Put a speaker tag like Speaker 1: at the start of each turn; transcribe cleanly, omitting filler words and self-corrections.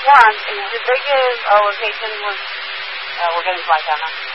Speaker 1: One, is the biggest location was we're getting flight down now.